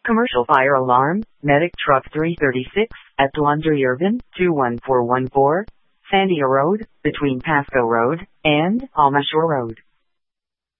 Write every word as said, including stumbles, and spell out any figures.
Commercial fire alarm, medic truck three thirty-six, at Laundry Irvin, two one four one four, Sandia Road, between Pasco Road and Alma Shore Road.